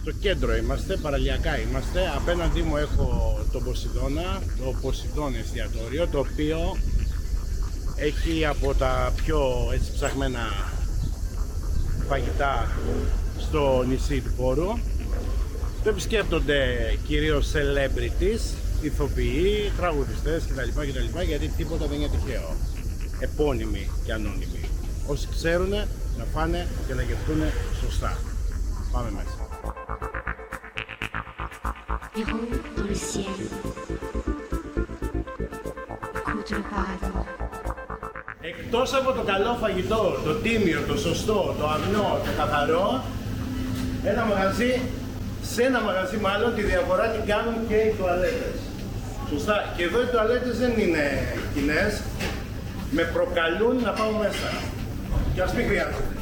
Στο κέντρο είμαστε, παραλιακά είμαστε. Απέναντί μου έχω τον Ποσειδώνα, το Ποσειδώνα εστιατόριο, το οποίο έχει από τα πιο έτσι ψαχμένα φαγητά στο νησί του Πόρου. Το επισκέπτονται κυρίως celebrities, ηθοποιοί, τραγουδιστές κτλ. Γιατί τίποτα δεν είναι τυχαίο. Επώνυμοι και ανώνυμοι. Όσοι ξέρουν να φάνε και να γευτούν σωστά. Πάμε μέσα. Εκτός από το καλό φαγητό, το τίμιο, το σωστό, το αγνό, το καθαρό, σε ένα μαγαζί μάλλον τη διαφορά την κάνουν και οι τουαλέτες. Σωστά. Και εδώ οι τουαλέτες δεν είναι κοινές, με προκαλούν να πάω μέσα. Και ας μην χρειάζεται.